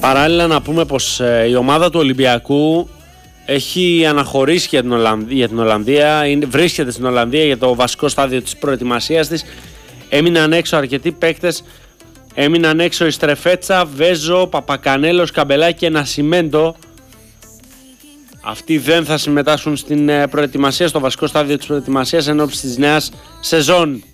Παράλληλα να πούμε πως η ομάδα του Ολυμπιακού έχει αναχωρήσει για την Ολλανδία, βρίσκεται στην Ολλανδία για το βασικό στάδιο της προετοιμασίας της. Έμειναν έξω αρκετοί παίκτες, έμειναν έξω η Στρεφέτσα, Βέζο, Παπακανέλος, Καμπελάκη και Νασιμέντο. Αυτοί δεν θα συμμετάσχουν στην προετοιμασία, στο βασικό στάδιο της προετοιμασίας εν ώψη της νέας σεζόν.